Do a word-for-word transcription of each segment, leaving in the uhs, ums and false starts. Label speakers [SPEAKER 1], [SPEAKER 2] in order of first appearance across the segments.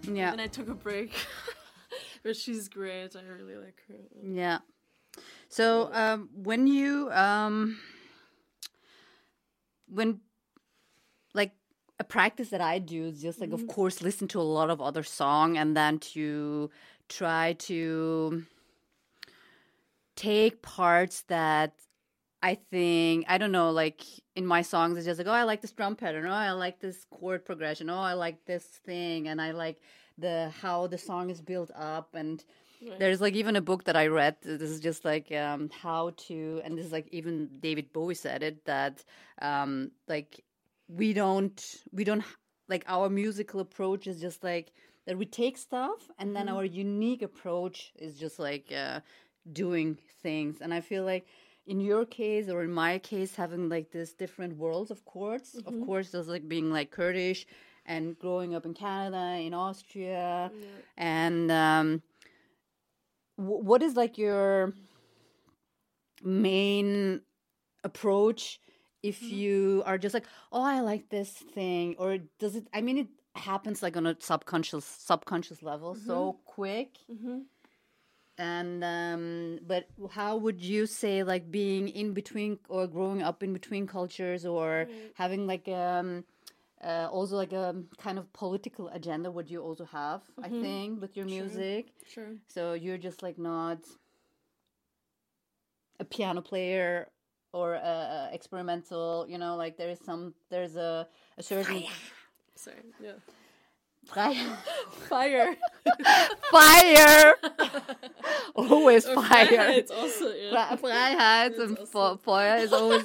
[SPEAKER 1] Yeah.
[SPEAKER 2] And I took a break. But she's great. I really like her.
[SPEAKER 1] Yeah. So um, when you um, when like a practice that I do is just like,
[SPEAKER 2] Mm-hmm.
[SPEAKER 1] of course, listen to a lot of other song and then to try to take parts that I think, I don't know, like in my songs, it's just like, oh, I like this drum pattern. Oh, I like this chord progression. Oh, I like this thing. And I like the how the song is built up. And
[SPEAKER 2] Right.
[SPEAKER 1] there's like even a book that I read. This is just like um, how to, and this is like even David Bowie said it, that um, like we don't, we don't, like our musical approach is just like that we take stuff and then
[SPEAKER 2] Mm-hmm.
[SPEAKER 1] our unique approach is just like uh, doing things. And I feel like, in your case or in my case, having like this different worlds of chords,
[SPEAKER 2] Mm-hmm.
[SPEAKER 1] of course, there's like being like Kurdish and growing up in Canada, in Austria,
[SPEAKER 2] Yeah.
[SPEAKER 1] and um, w- what is like your main approach if
[SPEAKER 2] Mm-hmm.
[SPEAKER 1] you are just like, oh, I like this thing, or does it? I mean, it happens like on a subconscious subconscious level so quick.
[SPEAKER 2] Mm-hmm.
[SPEAKER 1] And um but how would you say like being in between or growing up in between cultures or
[SPEAKER 2] Right.
[SPEAKER 1] having like um uh, also like a kind of political agenda would you also have, I
[SPEAKER 2] Mhm.
[SPEAKER 1] think, with your
[SPEAKER 2] Sure.
[SPEAKER 1] music?
[SPEAKER 2] Sure.
[SPEAKER 1] So you're just like not a piano player or a, a experimental, you know, like there is some there's a a certain
[SPEAKER 2] Sorry. Yeah.
[SPEAKER 1] Fre-
[SPEAKER 2] Fire.
[SPEAKER 1] fire always
[SPEAKER 2] Or
[SPEAKER 1] fire.
[SPEAKER 2] Freiheit also, yeah.
[SPEAKER 1] Fre- Freiheit
[SPEAKER 2] It's
[SPEAKER 1] and
[SPEAKER 2] also-
[SPEAKER 1] Fe- Feuer is always.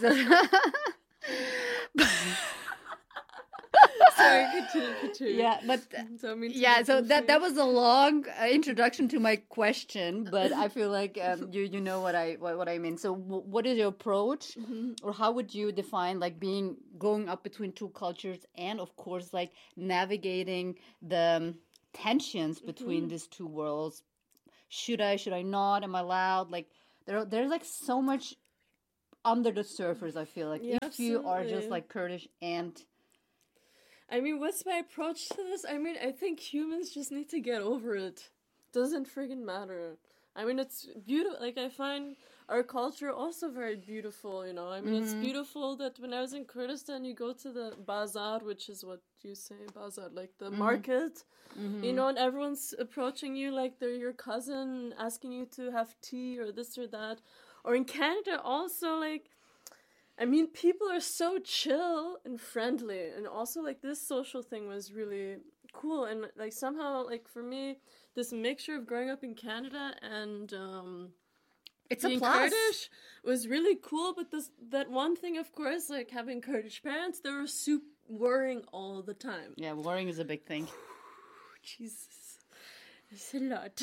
[SPEAKER 2] Sorry, continue, continue.
[SPEAKER 1] Yeah, but
[SPEAKER 2] So, I mean, to
[SPEAKER 1] yeah,
[SPEAKER 2] be
[SPEAKER 1] so that that
[SPEAKER 2] goofy.
[SPEAKER 1] was a long uh, introduction to my question, but I feel like um, you you know what I what, what I mean. So, w- what is your approach, or how would you define like being growing up between two cultures, and of course like navigating the um, tensions between these two worlds? Should I? Should I not? Am I allowed? Like there there's like so much under the surface. I feel like
[SPEAKER 2] Yeah,
[SPEAKER 1] if you are just
[SPEAKER 2] absolutely.
[SPEAKER 1] like Kurdish and
[SPEAKER 2] I mean, what's my approach to this? I mean, I think humans just need to get over it. Doesn't friggin' matter. I mean, it's beautiful. Like, I find our culture also very beautiful, you know? I mean, it's beautiful that when I was in Kurdistan, you go to the bazaar, which is what you say, bazaar, like the market, you know, and everyone's approaching you like they're your cousin, asking you to have tea or this or that. Or in Canada, also, like, I mean, people are so chill and friendly, and also like this social thing was really cool, and like somehow, like for me, this mixture of growing up in Canada and um,
[SPEAKER 1] it's a
[SPEAKER 2] being
[SPEAKER 1] plus.
[SPEAKER 2] Kurdish was really cool. But this that one thing, of course, like having Kurdish parents, they were super worrying all the time.
[SPEAKER 1] Yeah, worrying is a big thing.
[SPEAKER 2] Jesus, it's a lot.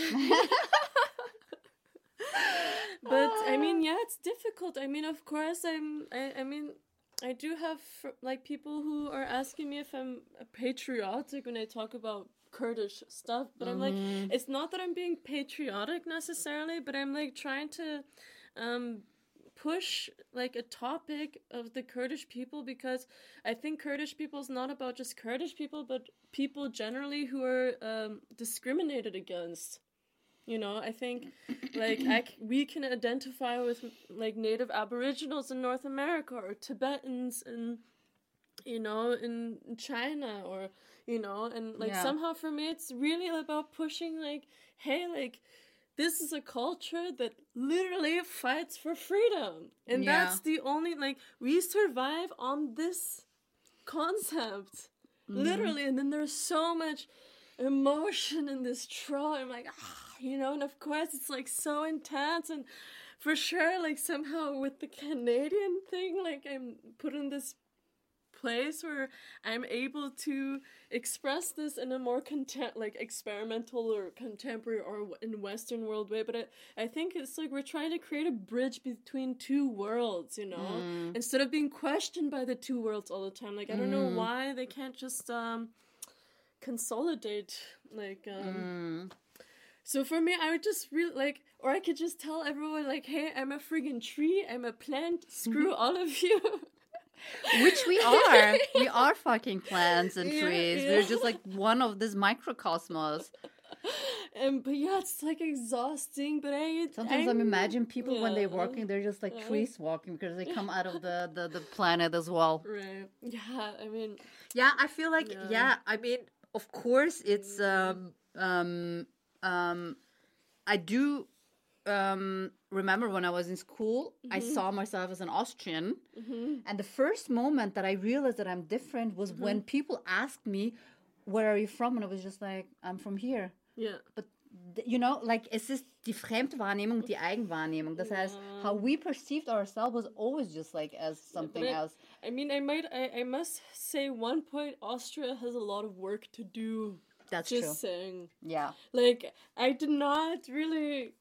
[SPEAKER 2] But I mean, yeah, it's difficult. I mean, of course, I'm. I, I mean, I do have like people who are asking me if I'm patriotic when I talk about Kurdish stuff. But I'm like, it's not that I'm being patriotic necessarily, but I'm like trying to um, push like a topic of the Kurdish people, because I think Kurdish people is not about just Kurdish people, but people generally who are um, discriminated against. You know, I think, like, I c- we can identify with, like, native aboriginals in North America, or Tibetans in, you know, in China, or, you know, and, like,
[SPEAKER 1] Yeah.
[SPEAKER 2] somehow for me, it's really about pushing, like, hey, like, this is a culture that literally fights for freedom. And
[SPEAKER 1] Yeah.
[SPEAKER 2] that's the only, like, we survive on this concept. Literally. And then there's so much emotion in this trauma. I'm like, ah, you know, and of course it's like so intense, and for sure, like somehow with the Canadian thing, like I'm put in this place where I'm able to express this in a more contem- like experimental or contemporary or in Western world way. But I, I think it's like we're trying to create a bridge between two worlds, you know, instead of being questioned by the two worlds all the time. Like I don't know why they can't just um consolidate, like um so for me, I would just really like, or I could just tell everyone like, hey, I'm a friggin' tree, I'm a plant, screw all of you.
[SPEAKER 1] Which we are. We are fucking plants and
[SPEAKER 2] Yeah,
[SPEAKER 1] trees.
[SPEAKER 2] yeah.
[SPEAKER 1] We're just like one of this microcosmos.
[SPEAKER 2] And but yeah, it's like exhausting. But I
[SPEAKER 1] Sometimes I
[SPEAKER 2] I'm-
[SPEAKER 1] imagine people when they're
[SPEAKER 2] yeah.
[SPEAKER 1] walking, they're just like
[SPEAKER 2] Yeah.
[SPEAKER 1] trees walking because they come out of the, the, the planet as well.
[SPEAKER 2] Right. Yeah. I mean.
[SPEAKER 1] Yeah, I feel like
[SPEAKER 2] Yeah.
[SPEAKER 1] yeah. I mean, of course, it's um um um. I do um remember when I was in school, I saw myself as an Austrian, and the first moment that I realized that I'm different was when people asked me, "Where are you from?" and I was just like, "I'm from here."
[SPEAKER 2] Yeah.
[SPEAKER 1] But th- you know, like es ist die Fremdwahrnehmung, die Eigenwahrnehmung. Das heißt, how we perceived ourselves was always just like as something
[SPEAKER 2] But I-
[SPEAKER 1] else.
[SPEAKER 2] I mean, I might. I, I must say, one point, Austria has a lot of work to do.
[SPEAKER 1] That's
[SPEAKER 2] Just
[SPEAKER 1] true.
[SPEAKER 2] saying.
[SPEAKER 1] Yeah.
[SPEAKER 2] Like, I did not really.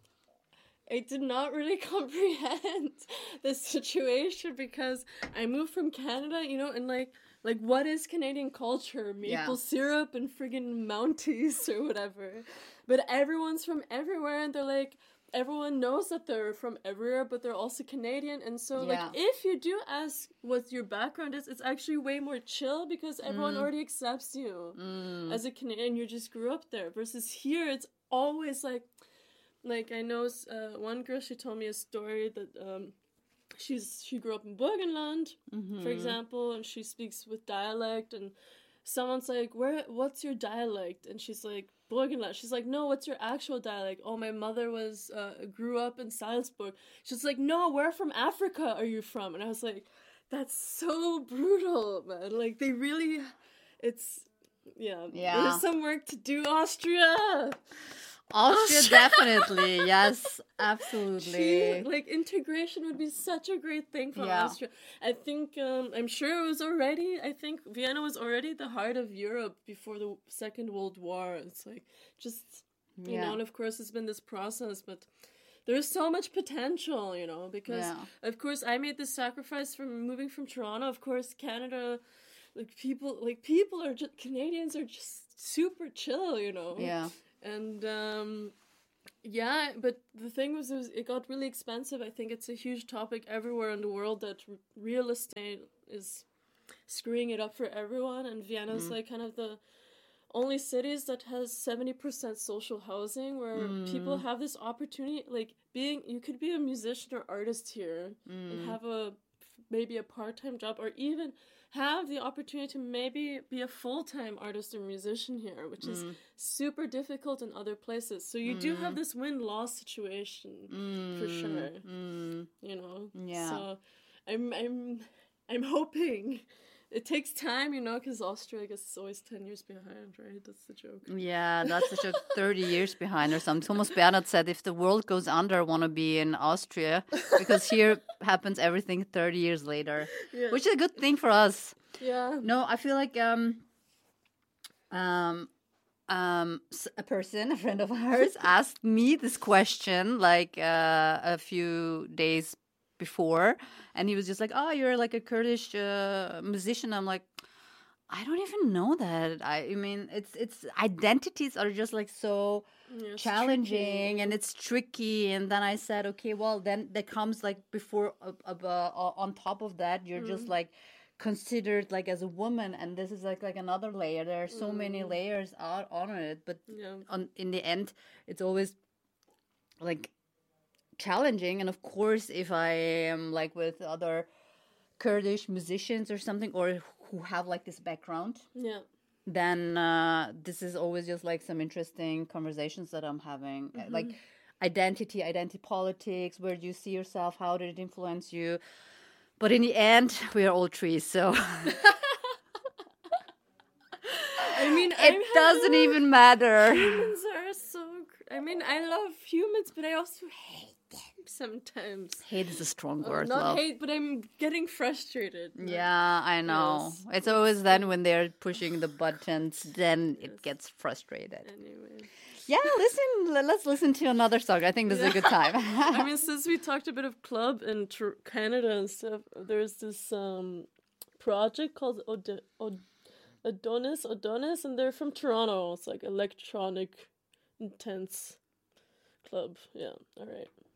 [SPEAKER 2] I did not really comprehend the situation because I moved from Canada, you know, and like, like what is Canadian culture? Maple
[SPEAKER 1] Yeah.
[SPEAKER 2] syrup and friggin' Mounties or whatever. But everyone's from everywhere, and they're like, everyone knows that they're from everywhere, but they're also Canadian. And so,
[SPEAKER 1] Yeah.
[SPEAKER 2] like, if you do ask what your background is, it's actually way more chill because everyone
[SPEAKER 1] Mm.
[SPEAKER 2] already accepts you as a Canadian. You just grew up there. Versus here, it's always like, like I know uh, one girl. She told me a story that um, she's she grew up in Burgenland,
[SPEAKER 1] Mm-hmm.
[SPEAKER 2] for example, and she speaks with dialect. And someone's like, "Where? What's your dialect?" And she's like, "Burgenland." She's like, "No, what's your actual dialect?" "Oh, my mother was uh, grew up in Salzburg." She's like, "No, where from Africa are you from?" And I was like, "That's so brutal, man. Like they really, it's yeah.
[SPEAKER 1] Yeah.
[SPEAKER 2] There's some work to do, Austria."
[SPEAKER 1] Austria, definitely. Yes,
[SPEAKER 2] Gee,
[SPEAKER 1] absolutely.
[SPEAKER 2] like integration would be such a great thing for
[SPEAKER 1] Yeah.
[SPEAKER 2] Austria. I think um, I'm sure it was already. I think Vienna was already the heart of Europe before the Second World War. It's like just you
[SPEAKER 1] Yeah.
[SPEAKER 2] know, and of course it's been this process, but there's so much potential, you know, because
[SPEAKER 1] Yeah.
[SPEAKER 2] of course I made this sacrifice from moving from Toronto. Of course, Canada, like people, like people are just Canadians are just super chill, you know.
[SPEAKER 1] Yeah.
[SPEAKER 2] And um, yeah, but the thing was, it, was, it got really expensive. I think it's a huge topic everywhere in the world that r- real estate is screwing it up for everyone. And Vienna's like kind of the only cities that has seventy percent social housing where people have this opportunity, like being, you could be a musician or artist here and have a, maybe a part-time job or even have the opportunity to maybe be a full-time artist or musician here, which is super difficult in other places. So you do have this win-loss situation for sure. You know?
[SPEAKER 1] Yeah.
[SPEAKER 2] So I'm I'm I'm hoping it takes time, you know, because Austria, I guess, is always ten years behind, right? That's the joke.
[SPEAKER 1] Yeah, that's such a thirty years behind or something. Thomas Bernhard said, if the world goes under, I want to be in Austria because here happens everything thirty years later,
[SPEAKER 2] Yeah.
[SPEAKER 1] which is a good thing for us.
[SPEAKER 2] Yeah.
[SPEAKER 1] No, I feel like um, um, um, s- a person, a friend of ours, asked me this question like uh, a few days before, and he was just like, "Oh, you're like a Kurdish uh, musician." I'm like, I don't even know that. I, I mean, it's it's identities are just like so
[SPEAKER 2] Yeah, it's
[SPEAKER 1] challenging
[SPEAKER 2] tricky.
[SPEAKER 1] and it's tricky. And then I said, okay, well, then there comes like before uh, uh, uh, on top of that, you're just like considered like as a woman, and this is like like another layer. There are so many layers out on it, but
[SPEAKER 2] Yeah.
[SPEAKER 1] on in the end, it's always like challenging. And of course, if I am like with other Kurdish musicians or something, or who have like this background,
[SPEAKER 2] Yeah.
[SPEAKER 1] then uh, this is always just like some interesting conversations that I'm having. Uh, Like identity, identity politics, where do you see yourself? How did it influence you? But in the end, we are all trees, so
[SPEAKER 2] I mean,
[SPEAKER 1] it
[SPEAKER 2] I'm
[SPEAKER 1] doesn't even matter.
[SPEAKER 2] Humans are so. cr- I mean, I love humans, but I also hate them sometimes.
[SPEAKER 1] Hate is a strong
[SPEAKER 2] Uh,
[SPEAKER 1] word,
[SPEAKER 2] Not
[SPEAKER 1] love.
[SPEAKER 2] hate, but I'm getting frustrated.
[SPEAKER 1] Yeah, I know.
[SPEAKER 2] Yes.
[SPEAKER 1] It's always then when they're pushing the buttons, then it gets frustrated.
[SPEAKER 2] Anyway.
[SPEAKER 1] Yeah, listen, le- let's listen to another song. I think this is a good time.
[SPEAKER 2] I mean, since we talked a bit of club in tr- Canada and stuff, there's this um project called Od- Od- Adonis, Adonis, and they're from Toronto. It's like electronic, intense club. Yeah, all right.